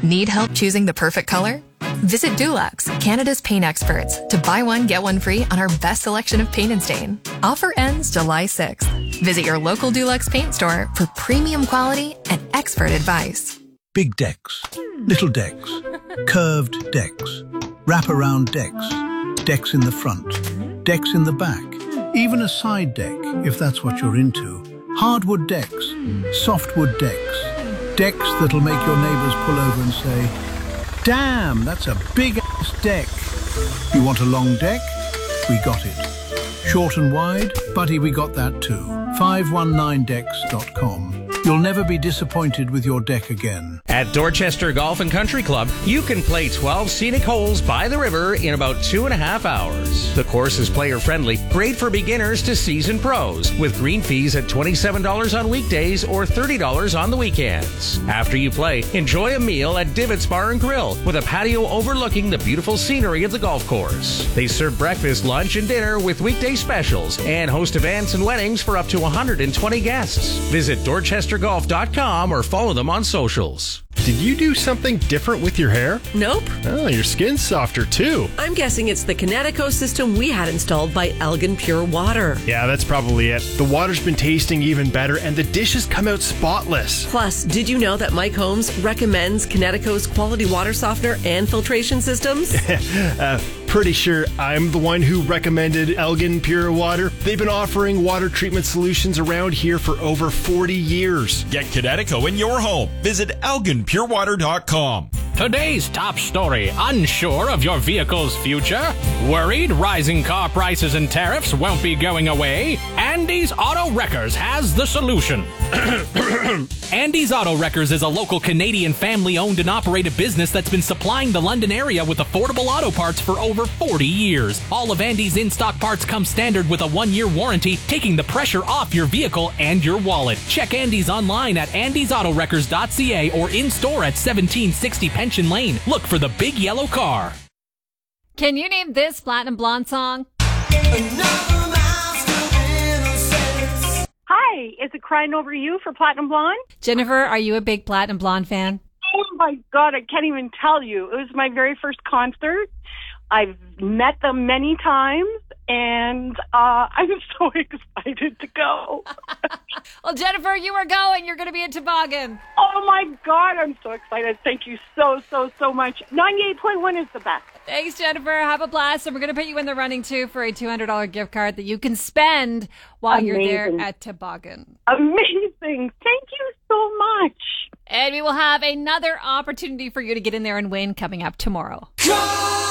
Need help choosing the perfect color? Visit Dulux, Canada's paint experts, to buy one, get one free on our best selection of paint and stain. Offer ends July 6th. Visit your local Dulux paint store for premium quality and expert advice. Big decks, little decks, curved decks, wraparound decks, decks in the front, decks in the back, even a side deck if that's what you're into. Hardwood decks, softwood decks, decks that'll make your neighbors pull over and say, "Damn, that's a big-ass deck." You want a long deck? We got it. Short and wide? Buddy, we got that too. 519decks.com. You'll never be disappointed with your deck again. At Dorchester Golf and Country Club, you can play 12 scenic holes by the river in about 2.5 hours. The course is player-friendly, great for beginners to seasoned pros, with green fees at $27 on weekdays or $30 on the weekends. After you play, enjoy a meal at Divots Bar and Grill, with a patio overlooking the beautiful scenery of the golf course. They serve breakfast, lunch, and dinner with weekday specials, and host events and weddings for up to 120 guests. Visit DorchesterGolf.com or follow them on socials. Did you do something different with your hair? Nope. Oh, your skin's softer too. I'm guessing it's the Kinetico system we had installed by Elgin Pure Water. Yeah, that's probably it. The water's been tasting even better and the dishes come out spotless. Plus, did you know that Mike Holmes recommends Kinetico's quality water softener and filtration systems? Pretty sure I'm the one who recommended Elgin Pure Water. They've been offering water treatment solutions around here for over 40 years. Get Kinetico in your home. Visit ElginPureWater.com. Today's top story: unsure of your vehicle's future? Worried rising car prices and tariffs won't be going away? Andy's Auto Wreckers has the solution. Andy's Auto Wreckers is a local Canadian family-owned and operated business that's been supplying the London area with affordable auto parts for over 40 years. All of Andy's in-stock parts come standard with a 1-year warranty, taking the pressure off your vehicle and your wallet. Check Andy's online at andysAutoWreckers.ca or in-store at 1760 Pension Lane. Look for the big yellow car. Can you name this Platinum Blonde song? Hi, is it Crying Over You for Platinum Blonde? Jennifer, are you a big Platinum Blonde fan? Oh my God, I can't even tell you. It was my very first concert. I've met them many times, and I'm so excited to go. Well, Jennifer, you are going. You're going to be in Toboggan. Oh my God, I'm so excited. Thank you so much. 98.1 is the best. Thanks, Jennifer. Have a blast. And we're going to put you in the running, too, for a $200 gift card that you can spend while you're there at Toboggan. Amazing. Thank you so much. And we will have another opportunity for you to get in there and win coming up tomorrow.